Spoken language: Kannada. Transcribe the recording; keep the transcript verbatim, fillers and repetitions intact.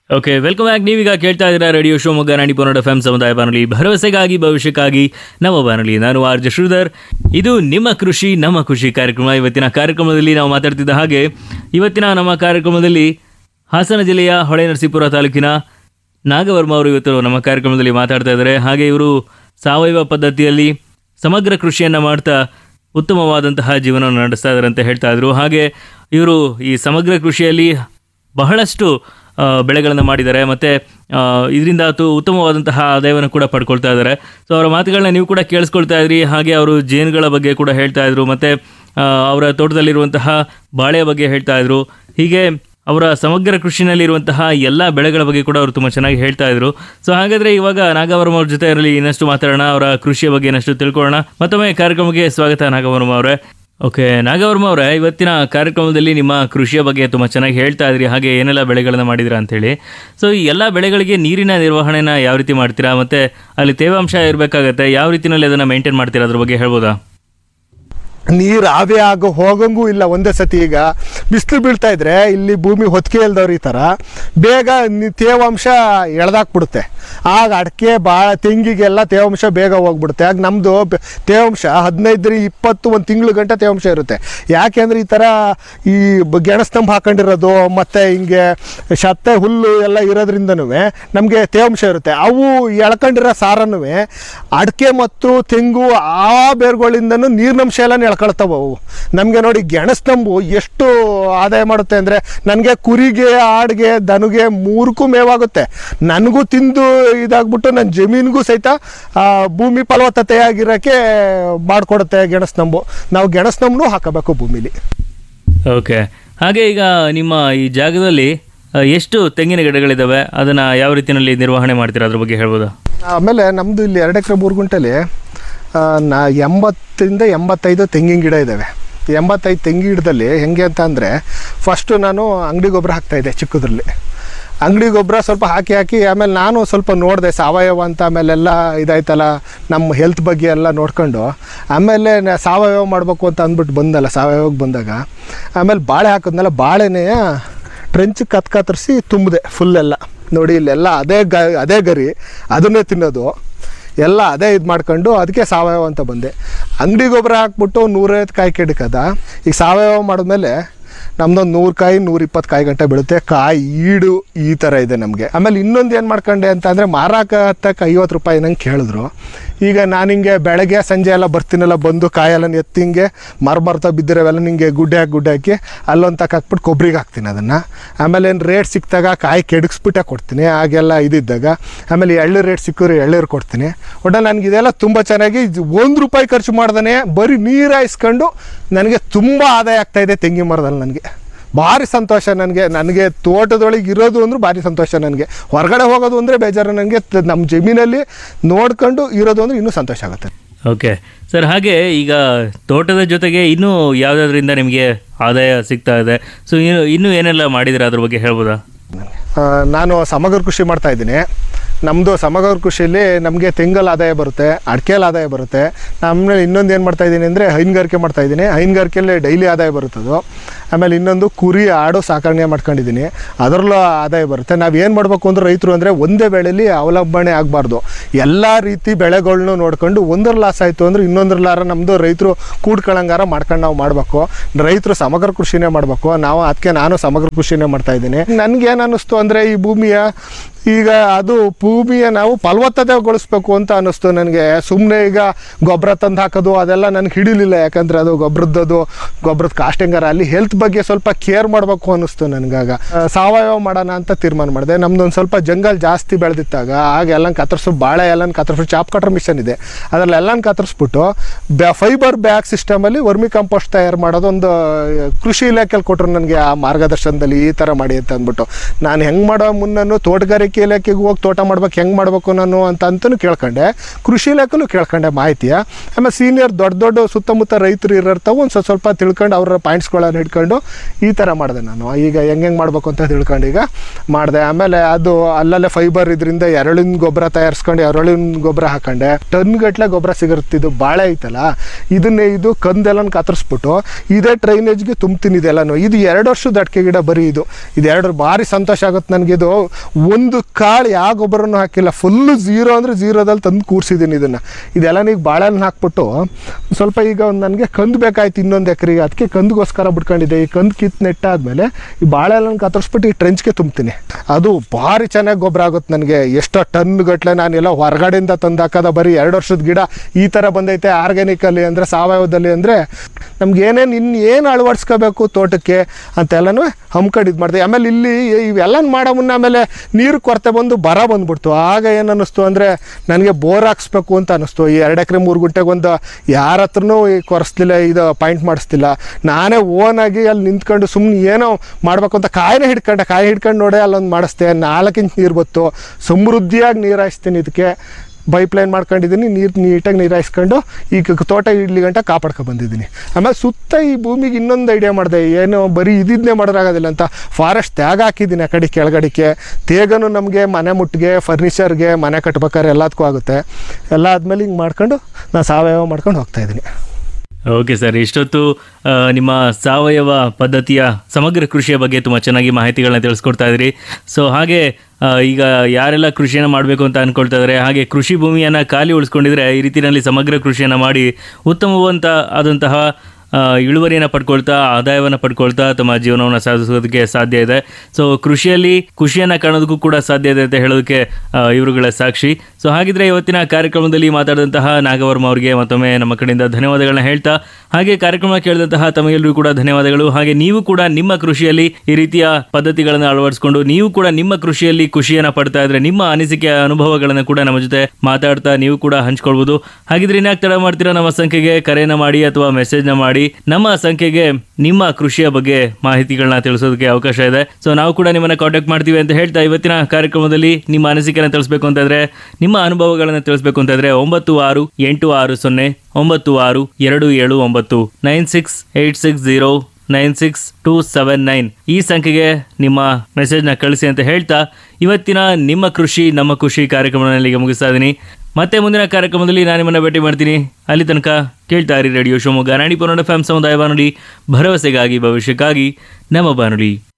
Okay, welcome back. ನೀವೀಗ ಕೇಳ್ತಾ ಇದ್ದೀರಾ ರೇಡಿಯೋ ಶಿವಮೊಗ್ಗ ನಾಡಿ ಪನ್ನಡ ಎಫ್ ಎಂ ಸಮುದಾಯ ಬಾನುಲಿ, ಭರವಸೆಗಾಗಿ ಭವಿಷ್ಯಕ್ಕಾಗಿ ನಮ್ಮ ಬಾನುಲಿ. ನಾನು ಆರ್ ಜೆ ಶ್ರೀಧರ್. ಇದು ನಿಮ್ಮ ಕೃಷಿ ನಮ್ಮ ಖುಷಿ ಕಾರ್ಯಕ್ರಮ. ಇವತ್ತಿನ ಕಾರ್ಯಕ್ರಮದಲ್ಲಿ ನಾವು ಮಾತಾಡ್ತಿದ್ದ ಹಾಗೆ ಇವತ್ತಿನ ನಮ್ಮ ಕಾರ್ಯಕ್ರಮದಲ್ಲಿ ಹಾಸನ ಜಿಲ್ಲೆಯ ಹೊಳೆನರಸೀಪುರ ತಾಲೂಕಿನ ನಾಗವರ್ಮ ಅವರು ಇವತ್ತು ನಮ್ಮ ಕಾರ್ಯಕ್ರಮದಲ್ಲಿ ಮಾತಾಡ್ತಾ ಇದ್ದಾರೆ. ಹಾಗೆ ಇವರು ಸಾವಯವ ಪದ್ಧತಿಯಲ್ಲಿ ಸಮಗ್ರ ಕೃಷಿಯನ್ನು ಮಾಡ್ತಾ ಉತ್ತಮವಾದಂತಹ ಜೀವನವನ್ನು ನಡೆಸ್ತಾ ಇದ್ದಾರೆ ಅಂತ ಹೇಳ್ತಾ ಇದ್ರು. ಹಾಗೆ ಇವರು ಈ ಸಮಗ್ರ ಕೃಷಿಯಲ್ಲಿ ಬಹಳಷ್ಟು ಬೆಳೆಗಳನ್ನು ಮಾಡಿದ್ದಾರೆ ಮತ್ತು ಇದರಿಂದ ಅದು ಉತ್ತಮವಾದಂತಹ ಆದಾಯವನ್ನು ಕೂಡ ಪಡ್ಕೊಳ್ತಾ ಇದ್ದಾರೆ. ಸೊ ಅವರ ಮಾತುಗಳನ್ನ ನೀವು ಕೂಡ ಕೇಳಿಸ್ಕೊಳ್ತಾ ಇದ್ರಿ. ಹಾಗೆ ಅವರು ಜೇನುಗಳ ಬಗ್ಗೆ ಕೂಡ ಹೇಳ್ತಾ ಇದ್ರು, ಮತ್ತು ಅವರ ತೋಟದಲ್ಲಿರುವಂತಹ ಬಾಳೆಯ ಬಗ್ಗೆ ಹೇಳ್ತಾ ಇದ್ರು. ಹೀಗೆ ಅವರ ಸಮಗ್ರ ಕೃಷಿನಲ್ಲಿರುವಂತಹ ಎಲ್ಲ ಬೆಳೆಗಳ ಬಗ್ಗೆ ಕೂಡ ಅವರು ತುಂಬ ಚೆನ್ನಾಗಿ ಹೇಳ್ತಾ ಇದ್ರು. ಸೊ ಹಾಗಾದರೆ ಇವಾಗ ನಾಗವರ್ಮ ಅವ್ರ ಜೊತೆ ಇರಲಿ ಇನ್ನಷ್ಟು ಮಾತಾಡೋಣ, ಅವರ ಕೃಷಿಯ ಬಗ್ಗೆ ಇನ್ನಷ್ಟು ತಿಳ್ಕೊಳ್ಳೋಣ. ಮತ್ತೊಮ್ಮೆ ಕಾರ್ಯಕ್ರಮಕ್ಕೆ ಸ್ವಾಗತ ನಾಗವರ್ಮ ಅವರೇ. ಓಕೆ, ನಾಗವರ್ಮ ಅವರೇ, ಇವತ್ತಿನ ಕಾರ್ಯಕ್ರಮದಲ್ಲಿ ನಿಮ್ಮ ಕೃಷಿಯ ಬಗ್ಗೆ ತುಂಬ ಚೆನ್ನಾಗಿ ಹೇಳ್ತಾ ಇದ್ರಿ, ಹಾಗೆ ಏನೆಲ್ಲ ಬೆಳೆಗಳನ್ನು ಮಾಡಿದಿರಾ ಅಂತೇಳಿ. ಸೊ ಈ ಎಲ್ಲ ಬೆಳೆಗಳಿಗೆ ನೀರಿನ ನಿರ್ವಹಣೆನ ಯಾವ ರೀತಿ ಮಾಡ್ತೀರಾ, ಮತ್ತು ಅಲ್ಲಿ ತೇವಾಂಶ ಇರಬೇಕಾಗತ್ತೆ, ಯಾವ ರೀತಿಯಲ್ಲಿ ಅದನ್ನು ಮೇಂಟೈನ್ ಮಾಡ್ತೀರಾ, ಅದ್ರ ಬಗ್ಗೆ ಹೇಳ್ಬೋದಾ? ನೀರು ಆವಿ ಆಗೋ ಹೋಗಂಗೂ ಇಲ್ಲ. ಒಂದೇ ಸತಿ ಈಗ ಬಿಸಿಲು ಬೀಳ್ತಾ ಇದ್ರೆ ಇಲ್ಲಿ ಭೂಮಿ ಹೊತ್ತಿಗೆ ಇಲ್ದವ್ರು ಈ ಥರ ಬೇಗ ತೇವಾಂಶ ಎಳ್ದಾಕ್ಬಿಡುತ್ತೆ. ಆಗ ಅಡಿಕೆ ಭಾಳ ತೆಂಗಿಗೆಲ್ಲ ತೇವಾಂಶ ಬೇಗ ಹೋಗ್ಬಿಡುತ್ತೆ. ಆಗ ನಮ್ಮದು ತೇವಾಂಶ ಹದಿನೈದರಿಂದ ಇಪ್ಪತ್ತು ಒಂದು ತಿಂಗಳು ಗಂಟೆ ತೇವಾಂಶ ಇರುತ್ತೆ. ಯಾಕೆಂದರೆ ಈ ಥರ ಈ ಗೆಣಸ್ತಂಭ ಹಾಕೊಂಡಿರೋದು ಮತ್ತು ಹಿಂಗೆ ಶತ್ತೆ ಹುಲ್ಲು ಎಲ್ಲ ಇರೋದ್ರಿಂದನೂ ನಮಗೆ ತೇವಾಂಶ ಇರುತ್ತೆ. ಅವು ಎಳ್ಕೊಂಡಿರೋ ಸಾರನೂ ಅಡಿಕೆ ಮತ್ತು ತೆಂಗು ಆ ಬೇರುಗಳಿಂದನೂ ನೀರಿನಂಶ ಎಲ್ಲ ಎಳ್ಕೊಳ್ತಾವೆ. ಅವು ನಮಗೆ ನೋಡಿ ಗೆಣಸ್ತಂಬು ಎಷ್ಟು ಆದಾಯ ಮಾಡುತ್ತೆ ಅಂದರೆ, ನನಗೆ ಕುರಿಗೆ, ಆಡಿಗೆ, ದನಗೆ ಮೂರಕ್ಕೂ ಮೇವಾಗುತ್ತೆ. ನನಗೂ ತಿಂದು ಇದಾಗ್ಬಿಟ್ಟು ನನ್ನ ಜಮೀನಿಗೂ ಸಹಿತ ಭೂಮಿ ಫಲವತ್ತತೆಯಾಗಿರೋಕ್ಕೆ ಮಾಡಿಕೊಡುತ್ತೆ ಗೆಣಸ್ತಂಬು. ನಾವು ಗೆಣಸ್ತಂಬೂ ಹಾಕಬೇಕು ಭೂಮಿಲಿ. ಓಕೆ, ಹಾಗೆ ಈಗ ನಿಮ್ಮ ಈ ಜಾಗದಲ್ಲಿ ಎಷ್ಟು ತೆಂಗಿನ ಗಿಡಗಳಿದ್ದಾವೆ, ಅದನ್ನು ಯಾವ ರೀತಿಯಲ್ಲಿ ನಿರ್ವಹಣೆ ಮಾಡ್ತೀರಾ, ಅದ್ರ ಬಗ್ಗೆ ಹೇಳ್ಬೋದಾ? ಆಮೇಲೆ ನಮ್ಮದು ಇಲ್ಲಿ ಎರಡು ಎಕರೆ ಮೂರು ಗುಂಟೆಲಿ ನಾ ಎಂಬತ್ತರಿಂದ ಎಂಬತ್ತೈದು ತೆಂಗಿನ ಗಿಡ ಇದ್ದಾವೆ. ಎಂಬತ್ತೈದು ತೆಂಗಿನ ಗಿಡದಲ್ಲಿ ಹೆಂಗೆ ಅಂತ ಅಂದರೆ, ಫಸ್ಟು ನಾನು ಅಂಗಡಿ ಗೊಬ್ಬರ ಹಾಕ್ತಾಯಿದ್ದೆ ಚಿಕ್ಕದ್ರಲ್ಲಿ. ಅಂಗಡಿ ಗೊಬ್ಬರ ಸ್ವಲ್ಪ ಹಾಕಿ ಹಾಕಿ ಆಮೇಲೆ ನಾನು ಸ್ವಲ್ಪ ನೋಡಿದೆ ಸಾವಯವ ಅಂತ, ಆಮೇಲೆಲ್ಲ ಇದಾಯ್ತಲ್ಲ ನಮ್ಮ ಹೆಲ್ತ್ ಬಗ್ಗೆ ಎಲ್ಲ ನೋಡ್ಕೊಂಡು ಆಮೇಲೆ ಸಾವಯವ ಮಾಡಬೇಕು ಅಂತ ಅಂದ್ಬಿಟ್ಟು ಬಂದಲ್ಲ, ಸಾವಯವಕ್ಕೆ ಬಂದಾಗ ಆಮೇಲೆ ಬಾಳೆ ಹಾಕಿದ್ನಲ್ಲ, ಬಾಳೆನೇ ಟ್ರೆಂಚ್ ಕತ್ ಕತ್ತರಿಸಿ ತುಂಬಿದೆ ಫುಲ್ಲೆಲ್ಲ. ನೋಡಿ ಇಲ್ಲೆಲ್ಲ ಅದೇ ಗ ಅದೇ ಗರಿ ಅದನ್ನೇ ತಿನ್ನೋದು ಎಲ್ಲ ಅದೇ ಇದು ಮಾಡ್ಕೊಂಡು ಅದಕ್ಕೆ ಸಾವಯವ ಅಂತ ಬಂದೆ. ಅಂಗಡಿ ಗೊಬ್ಬರ ಹಾಕ್ಬಿಟ್ಟು ನೂರೈವತ್ತು ಕಾಯಿ ಕೆಡಕದ. ಈಗ ಸಾವಯವ ಮಾಡಿದ್ಮೇಲೆ ನಮ್ದೊಂದು ನೂರು ಕಾಯಿ ನೂರ ಇಪ್ಪತ್ತು ಕಾಯಿ ಗಂಟೆ ಬೀಳುತ್ತೆ. ಕಾಯಿ ಈಡು ಈ ಥರ ಇದೆ ನಮಗೆ. ಆಮೇಲೆ ಇನ್ನೊಂದು ಏನು ಮಾಡ್ಕೊಂಡೆ ಅಂತ ಅಂದರೆ, ಮಾರಾಕ ಹತ್ತಕ್ಕೆ ಐವತ್ತು ರೂಪಾಯಿ ನಂಗೆ ಕೇಳಿದ್ರು. ಈಗ ನಾನು ಹಿಂಗೆ ಬೆಳಗ್ಗೆ ಸಂಜೆ ಎಲ್ಲ ಬರ್ತೀನಲ್ಲ, ಬಂದು ಕಾಯೆಲ್ಲ ಎತ್ತಿ ಹಿಂಗೆ ಮರ ಬರ್ತಾ ಬಿದ್ದಿರೋವೆಲ್ಲ ನಿಂಗೆ ಗುಡ್ಡೆ ಹಾಕಿ ಗುಡ್ಡೆ ಹಾಕಿ ಅಲ್ಲೊಂದು ತಕ್ಕ ಹಾಕ್ಬಿಟ್ಟು ಕೊಬ್ಬರಿಗೆ ಹಾಕ್ತೀನಿ ಅದನ್ನು. ಆಮೇಲೆ ಏನು ರೇಟ್ ಸಿಕ್ಕಿದಾಗ ಕಾಯಿ ಕೆಡಗಿಸ್ಬಿಟ್ಟೆ ಕೊಡ್ತೀನಿ, ಹಾಗೆಲ್ಲ ಇದಿದ್ದಾಗ. ಆಮೇಲೆ ಎಳ್ಳು ರೇಟ್ ಸಿಕ್ಕಿದ್ರೆ ಎಳ್ಳೀರು ಕೊಡ್ತೀನಿ. ಒಟ್ಟು ನನಗೆ ಇದೆಲ್ಲ ತುಂಬ ಚೆನ್ನಾಗಿ ಒಂದು ರೂಪಾಯಿ ಖರ್ಚು ಮಾಡ್ದೇ ಬರೀ ನೀರು ಹಾಯಿಸ್ಕೊಂಡು ನನಗೆ ತುಂಬ ಆದಾಯ ಆಗ್ತಾಯಿದೆ ತೆಂಗಿನ ಮರದಲ್ಲಿ. ನನಗೆ ಭಾರಿ ಸಂತೋಷ. ನನಗೆ ನನಗೆ ತೋಟದೊಳಗೆ ಇರೋದು ಅಂದ್ರೆ ಭಾರಿ ಸಂತೋಷ. ನನಗೆ ಹೊರಗಡೆ ಹೋಗೋದು ಅಂದರೆ ಬೇಜಾರು. ನನಗೆ ನಮ್ಮ ಜಮೀನಲ್ಲಿ ನೋಡ್ಕೊಂಡು ಇರೋದು ಅಂದರೆ ಇನ್ನೂ ಸಂತೋಷ ಆಗುತ್ತೆ. ಓಕೆ ಸರ್, ಹಾಗೆ ಈಗ ತೋಟದ ಜೊತೆಗೆ ಇನ್ನೂ ಯಾವುದಾದ್ರಿಂದ ನಿಮಗೆ ಆದಾಯ ಸಿಗ್ತಾ ಇದೆ? ಸೊ ಇನ್ನು ಇನ್ನೂ ಏನೆಲ್ಲ ಮಾಡಿದರೆ ಅದ್ರ ಬಗ್ಗೆ ಹೇಳ್ಬೋದಾ? ನಾನು ಸಮಗ್ರ ಕೃಷಿ ಮಾಡ್ತಾಯಿದ್ದೀನಿ. ನಮ್ಮದು ಸಮಗ್ರ ಕೃಷಿಯಲ್ಲಿ ನಮಗೆ ತೆಂಗಲ್ ಆದಾಯ ಬರುತ್ತೆ, ಅಡಿಕೆಯಲ್ಲಿ ಆದಾಯ ಬರುತ್ತೆ. ಆಮೇಲೆ ಇನ್ನೊಂದು ಏನು ಮಾಡ್ತಾಯಿದ್ದೀನಿ ಅಂದರೆ ಹೈನುಗಾರಿಕೆ ಮಾಡ್ತಾಯಿದ್ದೀನಿ. ಹೈನುಗಾರಿಕೆಯಲ್ಲಿ ಡೈಲಿ ಆದಾಯ ಬರುತ್ತದು. ಆಮೇಲೆ ಇನ್ನೊಂದು ಕುರಿ ಆಡು ಸಾಕಣೆ ಮಾಡ್ಕೊಂಡಿದ್ದೀನಿ, ಅದರಲ್ಲೂ ಆದಾಯ ಬರುತ್ತೆ. ನಾವು ಏನು ಮಾಡಬೇಕು ಅಂದರೆ ರೈತರು ಅಂದರೆ ಒಂದೇ ಬೆಳೆಯಲ್ಲಿ ಅವಲಂಬನೆ ಆಗಬಾರ್ದು. ಎಲ್ಲ ರೀತಿ ಬೆಳೆಗಳ್ನು ನೋಡ್ಕೊಂಡು ಒಂದರ ಲಾಸ್ ಆಯಿತು ಅಂದರೆ ಇನ್ನೊಂದರ ಲಾರ ನಮ್ಮದು ರೈತರು ಕೂಡ್ಕೊಳ್ಳಂಗಾರ ಮಾಡ್ಕೊಂಡು ನಾವು ಮಾಡಬೇಕು. ರೈತರು ಸಮಗ್ರ ಕೃಷಿನೇ ಮಾಡಬೇಕು. ನಾವು ಅದಕ್ಕೆ ನಾನು ಸಮಗ್ರ ಕೃಷಿನೇ ಮಾಡ್ತಾಯಿದ್ದೀನಿ. ನನಗೇನು ಅನ್ನಿಸ್ತು ಅಂದರೆ, ಈ ಭೂಮಿಯ ಈಗ ಅದು ಭೂಮಿಯ ನಾವು ಫಲವತ್ತತೆಗೊಳಿಸ್ಬೇಕು ಅಂತ ಅನ್ನಿಸ್ತು ನನಗೆ. ಸುಮ್ಮನೆ ಈಗ ಗೊಬ್ಬರ ತಂದು ಹಾಕೋದು ಅದೆಲ್ಲ ನನಗೆ ಹಿಡಿಲಿಲ್ಲ. ಯಾಕಂದರೆ ಅದು ಗೊಬ್ಬರದ್ದು ಗೊಬ್ಬರದ ಕಾಸ್ಟಿಂಗಾರ ಅಲ್ಲಿ ಹೆಲ್ತ್ ಬಗ್ಗೆ ಸ್ವಲ್ಪ ಕೇರ್ ಮಾಡಬೇಕು ಅನ್ನಿಸ್ತು ನನಗಾಗ. ಸಾವಯವ ಮಾಡೋಣ ಅಂತ ತೀರ್ಮಾನ ಮಾಡಿದೆ. ನಮ್ದೊಂದು ಸ್ವಲ್ಪ ಜಂಗಲ್ ಜಾಸ್ತಿ ಬೆಳೆದಿತ್ತಾಗ ಆಗ ಎಲ್ಲ ಕತ್ತರಿಸು ಬಾಳೆ ಎಲ್ಲ ಕತ್ತರಿಸು ಚಾಪ್ ಕಟ್ರ್ ಮಿಷನ್ ಇದೆ, ಅದರಲ್ಲೆಲ್ಲ ಕತ್ತರಿಸ್ಬಿಟ್ಟು ಬ್ಯಾ ಫೈಬರ್ ಬ್ಯಾಗ್ ಸಿಸ್ಟಮಲ್ಲಿ ವರ್ಮಿ ಕಂಪೋಸ್ಟ್ ತಯಾರು ಮಾಡೋದು ಒಂದು ಕೃಷಿ ಇಲಾಖೆಯಲ್ಲಿ ಕೊಟ್ಟರು ನನಗೆ ಆ ಮಾರ್ಗದರ್ಶನದಲ್ಲಿ. ಈ ಥರ ಮಾಡಿ ಅಂತ ಅಂದ್ಬಿಟ್ಟು ನಾನು ಹೆಂಗೆ ಮಾಡೋ ಮುನ್ನೂ ತೋಟಗಾರಿಕೆ ತೋಟಗಾರಿಕೆ ಇಲಾಖೆಗೆ ಹೋಗಿ ತೋಟ ಮಾಡ್ಬೇಕು ಹೆಂಗೆ ಮಾಡಬೇಕು ನಾನು ಅಂತ ಅಂತಲೂ ಕೇಳ್ಕೊಂಡೆ, ಕೃಷಿ ಇಲಾಖೆನೂ ಕೇಳ್ಕೊಂಡೆ ಮಾಹಿತಿಯ. ಆಮೇಲೆ ಸೀನಿಯರ್ ದೊಡ್ಡ ದೊಡ್ಡ ಸುತ್ತಮುತ್ತ ರೈತರು ಇರೋರ್ತಾವೆ ಒಂದು ಸ್ವಲ್ಪ ಸ್ವಲ್ಪ ತಿಳ್ಕೊಂಡು ಅವರ ಪಾಯಿಂಟ್ಸ್ಗಳನ್ನು ಹಿಡ್ಕೊಂಡು ಈ ಥರ ಮಾಡಿದೆ ನಾನು. ಈಗ ಹೆಂಗೆ ಹೆಂಗೆ ಮಾಡಬೇಕು ಅಂತ ತಿಳ್ಕೊಂಡು ಈಗ ಮಾಡಿದೆ. ಆಮೇಲೆ ಅದು ಅಲ್ಲಲ್ಲೇ ಫೈಬರ್ ಇದರಿಂದ ಎರೆಳಿನ ಗೊಬ್ಬರ ತಯಾರಿಸ್ಕೊಂಡು ಎರೆಳಿನ ಗೊಬ್ಬರ ಹಾಕೊಂಡೆ. ಟನ್ ಗಟ್ಟಲೆ ಗೊಬ್ಬರ ಸಿಗುತ್ತಿದ್ದು ಬಾಳೆ ಐತಲ್ಲ, ಇದನ್ನೇ ಇದು ಕಂದೆಲ್ಲ ಕತ್ತರಿಸ್ಬಿಟ್ಟು ಇದೇ ಡ್ರೈನೇಜ್ಗೆ ತುಂಬ್ತೀನಿ ಇದೆಲ್ಲನೂ. ಇದು ಎರಡು ವರ್ಷದ ಅಡಿಕೆ ಗಿಡ ಬರೀ ಇದು ಇದು ಎರಡು ಭಾರಿ ಸಂತೋಷ ಆಗುತ್ತೆ ನನಗೆ. ಇದು ಒಂದು ಕಾಳು ಯಾವ ಗೊಬ್ಬರನೂ ಹಾಕಿಲ್ಲ, ಫುಲ್ಲು ಝೀರೋ ಅಂದರೆ ಝೀರೋದಲ್ಲಿ ತಂದು ಕೂರಿಸಿದ್ದೀನಿ ಇದನ್ನು. ಇದೆಲ್ಲ ಈಗ ಬಾಳೆಹಣ್ಣು ಹಾಕ್ಬಿಟ್ಟು ಸ್ವಲ್ಪ ಈಗ ಒಂದು ನನಗೆ ಕಂದು ಬೇಕಾಯ್ತು ಇನ್ನೊಂದು ಎಕರೆಗೆ, ಅದಕ್ಕೆ ಕಂದುಗೋಸ್ಕರ ಬಿಟ್ಕೊಂಡಿದ್ದೆ. ಈ ಕಂದು ಕಿತ್ತು ನೆಟ್ಟಾದ್ಮೇಲೆ ಈ ಬಾಳೆಹಣ್ಣು ಕತ್ತರಿಸ್ಬಿಟ್ಟು ಈ ಟ್ರೆಂಚ್ಗೆ ತುಂಬ್ತೀನಿ. ಅದು ಭಾರಿ ಚೆನ್ನಾಗಿ ಗೊಬ್ಬರ ಆಗುತ್ತೆ ನನಗೆ. ಎಷ್ಟೋ ಟನ್ ಗಟ್ಟಲೆ ನಾನೆಲ್ಲ ಹೊರಗಡೆಯಿಂದ ತಂದು ಹಾಕೋದ, ಬರೀ ಎರಡು ವರ್ಷದ ಗಿಡ ಈ ಥರ ಬಂದೈತೆ. ಆರ್ಗ್ಯಾನಿಕಲ್ಲಿ ಅಂದರೆ ಸಾವಯವದಲ್ಲಿ ಅಂದರೆ ನಮ್ಗೆ ಏನೇನು ಇನ್ನು ಏನು ಅಳವಡಿಸ್ಕೋಬೇಕು ತೋಟಕ್ಕೆ ಅಂತೆಲ್ಲನೂ ಹಮ್ಕಂಡು ಇದು ಮಾಡ್ತೀವಿ. ಆಮೇಲೆ ಇಲ್ಲಿ ಇವೆಲ್ಲ ಮಾಡೋ ಮುನ್ನ ಆಮೇಲೆ ನೀರು ಕೊರತೆ ಬಂದು ಬರ ಬಂದ್ಬಿಡ್ತು. ಆಗ ಏನು ಅನ್ನಿಸ್ತು ಅಂದರೆ ನನಗೆ ಬೋರ್ ಹಾಕ್ಸ್ಬೇಕು ಅಂತ ಅನ್ನಿಸ್ತು. ಈ ಎರಡು ಎಕರೆ ಮೂರು ಗುಂಟೆಗೆ ಒಂದು ಯಾರ ಹತ್ರನೂ ಕೊರೆಸ್ತಿಲ್ಲ, ಇದು ಪಾಯಿಂಟ್ ಮಾಡಿಸ್ತಿಲ್ಲ. ನಾನೇ ಓನಾಗಿ ಅಲ್ಲಿ ನಿಂತ್ಕೊಂಡು ಸುಮ್ಮನೆ ಏನೋ ಮಾಡಬೇಕು ಅಂತ ಕಾಯಿನೇ ಹಿಡ್ಕೊಂಡೆ. ಕಾಯಿ ಹಿಡ್ಕೊಂಡು ನೋಡೇ ಅಲ್ಲೊಂದು ಮಾಡಿಸ್ದೆ. ನಾಲ್ಕು ಇಂಚ್ ನೀರು ಬತ್ತು, ಸಮೃದ್ಧಿಯಾಗಿ ನೀರು ಹಾಯಿಸ್ತೀನಿ. ಇದಕ್ಕೆ ಪೈಪ್ಲೈನ್ ಮಾಡ್ಕೊಂಡಿದ್ದೀನಿ, ನೀರು ನೀಟಾಗಿ ನೀರು ಹಾಯಿಸ್ಕೊಂಡು ಈಗ ತೋಟ ಇಡ್ಲಿ ಗಂಟ ಕಾಪಾಡ್ಕೊಂಡು ಬಂದಿದ್ದೀನಿ. ಆಮೇಲೆ ಸುತ್ತ ಈ ಭೂಮಿಗೆ ಇನ್ನೊಂದು ಐಡಿಯಾ ಮಾಡಿದೆ, ಏನು ಬರೀ ಇದಿದ್ನೇ ಮಾಡೋದಾಗೋದಿಲ್ಲ ಅಂತ ಫಾರೆಸ್ಟ್ ತ್ಯಾಗ ಹಾಕಿದ್ದೀನಿ ಆ ಕಡೆ ಕೆಳಗಡಿಕೆ. ತೇಗನು ನಮಗೆ ಮನೆ ಮುಟ್ಟಿಗೆ, ಫರ್ನಿಚರ್ಗೆ, ಮನೆ ಕಟ್ಬೇಕಾದ್ರೆ ಎಲ್ಲದಕ್ಕೂ ಆಗುತ್ತೆ. ಎಲ್ಲ ಆದಮೇಲೆ ಹಿಂಗೆ ಮಾಡ್ಕೊಂಡು ನಾನು ಸಾವಯವ ಮಾಡ್ಕೊಂಡು ಹೋಗ್ತಾಯಿದ್ದೀನಿ. ಓಕೆ ಸರ್, ಇಷ್ಟೊತ್ತು ನಿಮ್ಮ ಸಾವಯವ ಪದ್ಧತಿಯ ಸಮಗ್ರ ಕೃಷಿಯ ಬಗ್ಗೆ ತುಂಬ ಚೆನ್ನಾಗಿ ಮಾಹಿತಿಗಳನ್ನ ತಿಳಿಸ್ಕೊಡ್ತಾ ಇದ್ರಿ. ಸೊ ಹಾಗೆ ಈಗ ಯಾರೆಲ್ಲ ಕೃಷಿಯನ್ನು ಮಾಡಬೇಕು ಅಂತ ಅಂದ್ಕೊಳ್ತಾ ಇದ್ದಾರೆ, ಹಾಗೆ ಕೃಷಿ ಭೂಮಿಯನ್ನು ಖಾಲಿ ಉಳಿಸ್ಕೊಂಡಿದ್ರೆ ಈ ರೀತಿಯಲ್ಲಿ ಸಮಗ್ರ ಕೃಷಿಯನ್ನು ಮಾಡಿ ಉತ್ತಮವಂತ ಆದಂತಹ ಇಳುವರಿಯನ್ನು ಪಡ್ಕೊಳ್ತಾ, ಆದಾಯವನ್ನು ಪಡ್ಕೊಳ್ತಾ ತಮ್ಮ ಜೀವನವನ್ನು ಸಾಧಿಸೋದಕ್ಕೆ ಸಾಧ್ಯ ಇದೆ. ಸೊ ಕೃಷಿಯಲ್ಲಿ ಖುಷಿಯನ್ನು ಕಾಣೋದಕ್ಕೂ ಕೂಡ ಸಾಧ್ಯ ಇದೆ ಅಂತ ಹೇಳೋದಕ್ಕೆ ಇವರುಗಳ ಸಾಕ್ಷಿ. ಸೊ ಹಾಗಿದ್ರೆ ಇವತ್ತಿನ ಕಾರ್ಯಕ್ರಮದಲ್ಲಿ ಮಾತಾಡಿದಂತಹ ನಾಗವರ್ಮ ಅವರಿಗೆ ಮತ್ತೊಮ್ಮೆ ನಮ್ಮ ಕಡೆಯಿಂದ ಧನ್ಯವಾದಗಳನ್ನ ಹೇಳ್ತಾ, ಹಾಗೆ ಕಾರ್ಯಕ್ರಮ ಕೇಳಿದಂತಹ ತಮಗೆಲ್ಲರೂ ಕೂಡ ಧನ್ಯವಾದಗಳು. ಹಾಗೆ ನೀವು ಕೂಡ ನಿಮ್ಮ ಕೃಷಿಯಲ್ಲಿ ಈ ರೀತಿಯ ಪದ್ಧತಿಗಳನ್ನು ಅಳವಡಿಸಿಕೊಂಡು ನೀವು ಕೂಡ ನಿಮ್ಮ ಕೃಷಿಯಲ್ಲಿ ಖುಷಿಯನ್ನು ಪಡ್ತಾ ಇದ್ರೆ ನಿಮ್ಮ ಅನಿಸಿಕೆಯ ಅನುಭವಗಳನ್ನು ಕೂಡ ನಮ್ಮ ಜೊತೆ ಮಾತಾಡ್ತಾ ನೀವು ಕೂಡ ಹಂಚ್ಕೊಳ್ಬೋದು. ಹಾಗಿದ್ರೆ ಇನ್ಯಾಕೆ ತಡ ಮಾಡ್ತೀರಾ, ನಮ್ಮ ಸಂಖ್ಯೆಗೆ ಕರೆಯನ್ನು ಮಾಡಿ ಅಥವಾ ಮೆಸೇಜ್ನ ಮಾಡಿ. ನಮ್ಮ ಸಂಖ್ಯೆಗೆ ನಿಮ್ಮ ಕೃಷಿಯ ಬಗ್ಗೆ ಮಾಹಿತಿಗಳನ್ನ ತಿಳಿಸೋದಕ್ಕೆ ಅವಕಾಶ ಇದೆ. ಸೊ ನಾವು ಕೂಡ ನಿಮ್ಮನ್ನ ಕಾಂಟ್ಯಾಕ್ಟ್ ಮಾಡ್ತೀವಿ ಅಂತ ಹೇಳ್ತಾ, ಇವತ್ತಿನ ಕಾರ್ಯಕ್ರಮದಲ್ಲಿ ನಿಮ್ಮ ಅನಿಸಿಕೆಯನ್ನು ತಿಳಿಸಬೇಕು ಅಂತಂದ್ರೆ, ನಿಮ್ಮ ಅನುಭವಗಳನ್ನು ತಿಳಿಸಬೇಕು ಅಂತಂದ್ರೆ ಒಂಬತ್ತು ಆರು ಎಂಟು ಆರು ಸೊನ್ನೆ ಒಂಬತ್ತು ಆರು ಎರಡು ಏಳು ಒಂಬತ್ತು nine six eight six zero nine six two seven nine ಈ ಸಂಖ್ಯೆಗೆ ನಿಮ್ಮ ಮೆಸೇಜ್ನ ಕಳಿಸಿ ಅಂತ ಹೇಳ್ತಾ, ಇವತ್ತಿನ ನಿಮ್ಮ ಕೃಷಿ ನಮ್ಮ ಖುಷಿ ಕಾರ್ಯಕ್ರಮದಲ್ಲಿ ಮುಗಿಸ್ತಾ ಇದ್ದೀನಿ. ಮತ್ತೆ ಮುಂದಿನ ಕಾರ್ಯಕ್ರಮದಲ್ಲಿ ನಾನು ನಿಮ್ಮನ್ನು ಭೇಟಿ ಮಾಡ್ತೀನಿ. ಅಲ್ಲಿ ತನಕ ಕೇಳ್ತಾ ಇರಿ radio Shivamogga ninety point five F M ಸಮುದಾಯ ಬಾನುಲಿ, ಭರವಸೆಗಾಗಿ ಭವಿಷ್ಯಕ್ಕಾಗಿ ನಮ್ಮ ಬಾನುಲಿ.